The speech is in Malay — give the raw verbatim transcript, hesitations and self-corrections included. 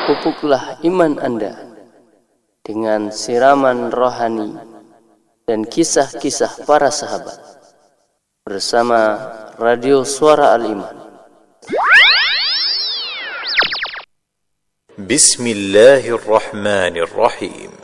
pupuklah iman Anda dengan siraman rohani dan kisah-kisah para sahabat bersama Radio Suara Al-Iman. Bismillahirrahmanirrahim.